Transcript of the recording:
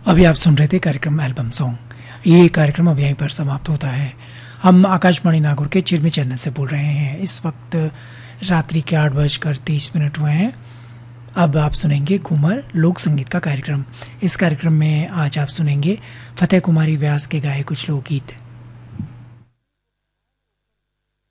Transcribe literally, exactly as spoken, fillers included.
अभी आप सुन रहे थे कार्यक्रम एल्बम सॉन्ग। ये कार्यक्रम अब यहीं पर समाप्त होता है। हम आकाशवाणी नागौर के चिरमी चैनल से बोल रहे हैं। इस वक्त रात्रि के आठ बजकर तीस मिनट हुए हैं। अब आप सुनेंगे घूमर लोक संगीत का कार्यक्रम। इस कार्यक्रम में आज आप सुनेंगे फतेह कुमारी व्यास के गाए कुछ लोकगीत।